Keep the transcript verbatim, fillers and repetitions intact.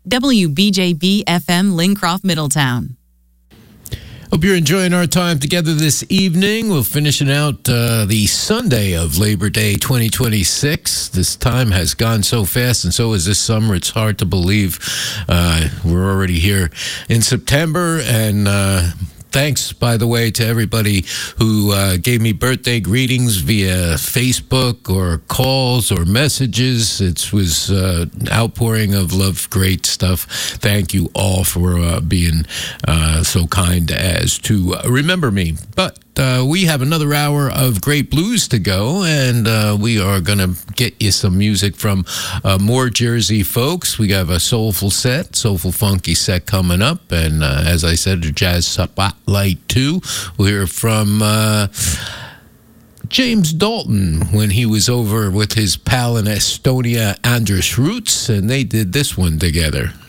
W B J B F M Lincroft, Middletown. Hope you're enjoying our time together this evening. We're finishing out uh, the Sunday of Labor Day twenty twenty-six. This time has gone so fast, and so is this summer. It's hard to believe uh, we're already here in September, and uh, thanks, by the way, to everybody who uh, gave me birthday greetings via Facebook or calls or messages. It was uh, outpouring of love, great stuff. Thank you all for uh, being uh, so kind as to remember me. But Uh, we have another hour of great blues to go, and uh, we are going to get you some music from uh, more Jersey folks. We have a soulful set, soulful funky set coming up, and uh, as I said, a jazz spotlight too. We're from uh, James Dalton when he was over with his pal in Estonia, Anders Roots, and they did this one together.